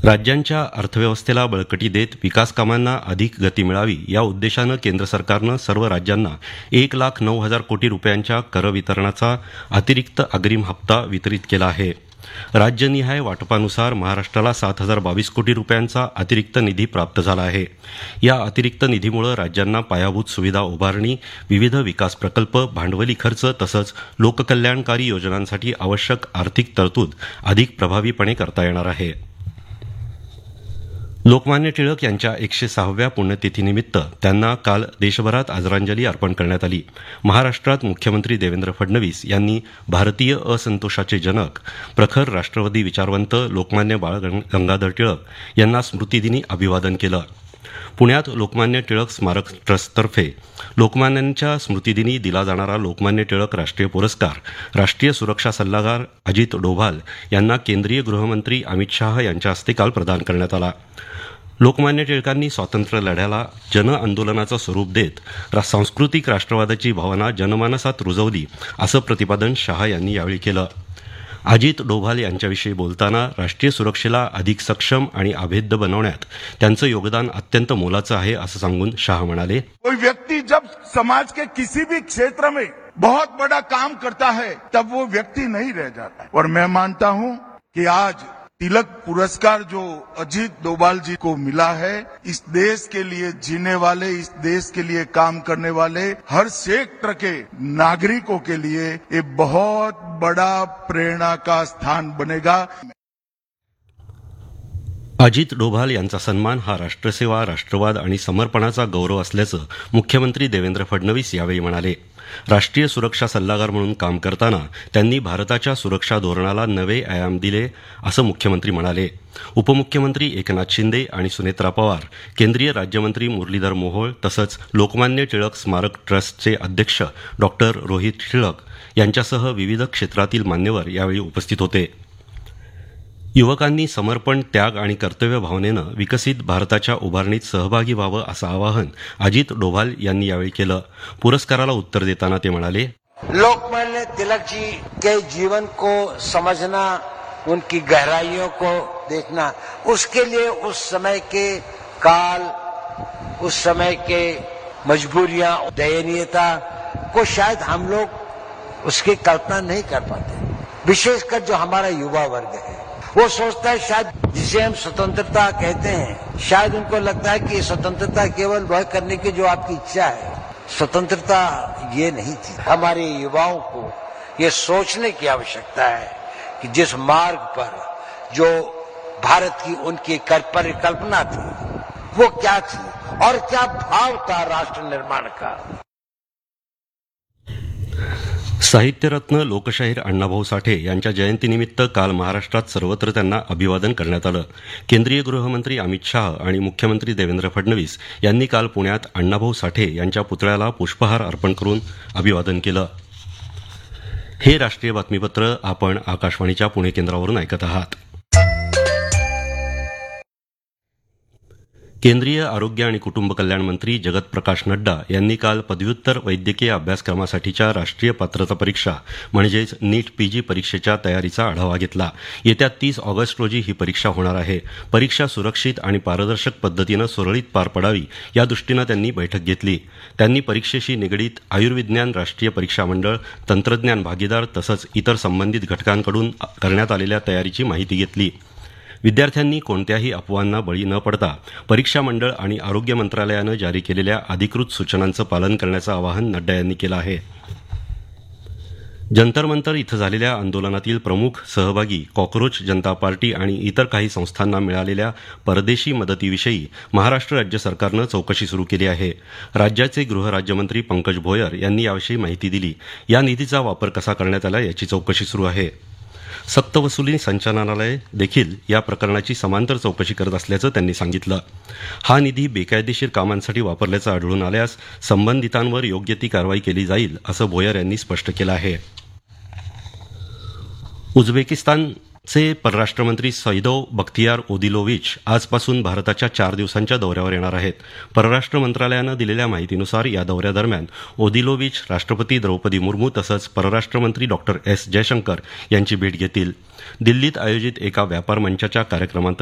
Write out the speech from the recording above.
राज्यांच्या अर्थव्यवस्थेला बळकटी देत विकास कामांना अधिक गती मिळावी या उद्देशानं केंद्र सरकारनं सर्व राज्यांना 1,09,000 कोटी रुपयांच्या कर वितरणाचा अतिरिक्त अग्रिम हप्ता वितरित केला आहे. राज्यनिहाय वाटपानुसार महाराष्ट्राला 7,022 कोटी रुपयांचा अतिरिक्त निधी प्राप्त झाला आहे. या अतिरिक्त निधीमुळे राज्यांना पायाभूत सुविधा उभारणी, विविध विकास प्रकल्प, भांडवली खर्च तसंच लोककल्याणकारी योजनांसाठी आवश्यक आर्थिक तरतूद अधिक प्रभावीपणे करता येणार आहे. लोकमान्य टिळक यांच्या 106व्या पुण्यतिथीनिमित्त त्यांना काल देशभरात आदरांजली अर्पण करण्यात आली. महाराष्ट्रात मुख्यमंत्री देवेंद्र फडणवीस यांनी भारतीय असंतोषाचे जनक, प्रखर राष्ट्रवादी विचारवंत लोकमान्य बाळ गंगाधर टिळक यांना स्मृतिदिनी अभिवादन केलं. पुण्यात लोकमान्य टिळक स्मारक ट्रस्टतर्फे लोकमान्यांच्या स्मृतिदिनी दिला जाणारा लोकमान्य टिळक राष्ट्रीय पुरस्कार राष्ट्रीय सुरक्षा सल्लागार अजित डोभाल यांना केंद्रीय गृहमंत्री अमित शाह यांच्या हस्ते काल प्रदान करण्यात आला. लोकमान्य टिळकांनी स्वातंत्र्य लढ्याला जनआंदोलनाचं स्वरूप देत सांस्कृतिक राष्ट्रवादाची भावना जनमानसात रुजवली असं प्रतिपादन शाह यांनी यावेळी केलं. अजित डोभाल यांच्याविषयी बोलताना राष्ट्रीय सुरक्षेला अधिक सक्षम आणि अभेद्य बनवण्यात त्यांचं योगदान अत्यंत मोलाचं आहे असं सांगून शाह म्हणाले, कोई व्यक्ति जब समाज के किसी भी क्षेत्र में बहुत बड़ा काम करता है तब वो व्यक्ति नहीं रह जाता है. और मैं मानता हूं कि आज तिलक पुरस्कार जो अजीत डोभाल जी को मिला है, इस देश के लिए जीने वाले, इस देश के लिए काम करने वाले हर सेक्टर के नागरिकों के लिए ये बहुत बड़ा प्रेरणा का स्थान बनेगा. अजित डोभाल यांचा सन्मान हा राष्ट्रसेवा, राष्ट्रवाद आणि समर्पणाचा गौरव असल्याचं मुख्यमंत्री देवेंद्र फडणवीस यावेळी म्हणाले. राष्ट्रीय सुरक्षा सल्लागार म्हणून काम करताना त्यांनी भारताच्या सुरक्षा धोरणाला नवे आयाम दिले असं मुख्यमंत्री म्हणाले. उपमुख्यमंत्री एकनाथ शिंदे आणि सुनेत्रा पवार, केंद्रीय राज्यमंत्री मुरलीधर मोहोळ तसंच लोकमान्य टिळक स्मारक ट्रस्टचे अध्यक्ष डॉक्टर रोहित टिळक यांच्यासह विविध क्षेत्रातील मान्यवर यावेळी उपस्थित होते. युवकांनी समर्पण, त्याग आणि कर्तव्य भावनेनं विकसित भारताच्या उभारणीत सहभागी व्हावं असं आवाहन अजित डोभाल यांनी यावेळी केलं. पुरस्काराला उत्तर देताना ते म्हणाले, लोकमान्य तिलक जी के जीवन को समझना, उनकी गहराइयों को देखना, उसके लिए उस समय के काल, उस समय के मजबूरियां, दयनीयता को शायद हम लोग उसकी कल्पना नहीं कर पाते. विशेषकर जो हमारा युवा वर्ग है वो सोचता है शायद जिसे हम स्वतंत्रता कहते हैं, शायद उनको लगता है कि स्वतंत्रता केवल वह करने की जो आपकी इच्छा है. स्वतंत्रता ये नहीं थी. हमारे युवाओं को ये सोचने की आवश्यकता है कि जिस मार्ग पर जो भारत की उनकी परिकल्पना थी वो क्या थी और क्या भाव था राष्ट्र निर्माण का. साहित्यरत्न लोकशाहीर अण्णाभाऊ साठे यांच्या जयंतीनिमित्त काल महाराष्ट्रात सर्वत्र त्यांना अभिवादन करण्यात आलं. केंद्रीय गृहमंत्री अमित शाह आणि मुख्यमंत्री देवेंद्र फडणवीस यांनी काल पुण्यात अण्णाभाऊ साठे यांच्या पुतळ्याला पुष्पहार अर्पण करून अभिवादन केलं. हे राष्ट्रीय बातमीपत्र आपण आकाशवाणीच्या पुणे केंद्रावरून ऐकत आहात. केंद्रीय आरोग्य आणि कुटुंब कल्याण मंत्री जगत प्रकाश नड्डा यांनी काल पदव्युत्तर वैद्यकीय अभ्यासक्रमासाठीच्या राष्ट्रीय पात्रता परीक्षा म्हणजेच नीट पीजी परीक्षेच्या तयारीचा आढावा घेतला. येत्या 30 ऑगस्ट रोजी ही परीक्षा होणार आहे. परीक्षा सुरक्षित आणि पारदर्शक पद्धतीनं सुरळीत पार पडावी या दृष्टीनं त्यांनी बैठक घेतली. त्यांनी परीक्षेशी निगडीत आयुर्विज्ञान राष्ट्रीय परीक्षा मंडळ, तंत्रज्ञान भागीदार तसंच इतर संबंधित घटकांकडून करण्यात आलेल्या तयारीची माहिती घेतली. विद्यार्थ्यांनी कोणत्याही अफवांना बळी न पडता परीक्षा मंडळ आणि आरोग्य मंत्रालयानं जारी केलेल्या अधिकृत सूचनांचं पालन करण्याचं आवाहन नड्डा यांनी केलं आहे. जंतर मंतर इथं झालेल्या आंदोलनातील प्रमुख सहभागी कॉक्रोच जनता पार्टी आणि इतर काही संस्थांना मिळालेल्या परदेशी मदतीविषयी महाराष्ट्र राज्य सरकारनं चौकशी सुरू केली आहे. राज्याचे गृहराज्यमंत्री पंकज भोयर यांनी याविषयी माहिती दिली. या निधीचा वापर कसा करण्यात आला याची चौकशी सुरू आहे. सक्तवसुली संचालनालय देखील या प्रकरणाची समांतर चौकशी करत असल्याचं त्यांनी सांगितलं. हा निधी बेकायदेशीर कामांसाठी वापरल्याचं आढळून आल्यास संबंधितांवर योग्य ती कारवाई केली जाईल असं भोयर यांनी स्पष्ट केलं आहे. उझबेकिस्तानचे परराष्ट्रमंत्री सैदोव बख्तियार ओदिलोविच आजपासून भारताच्या 4 दिवसांच्या दौऱ्यावर येणार आहेत. परराष्ट्र मंत्रालयानं दिलेल्या माहितीनुसार या दौऱ्यादरम्यान ओदिलोविच राष्ट्रपती द्रौपदी मुर्मू तसंच परराष्ट्रमंत्री डॉ. एस. जयशंकर यांची भेट घेतील. दिल्लीत आयोजित एका व्यापार मंचाच्या कार्यक्रमात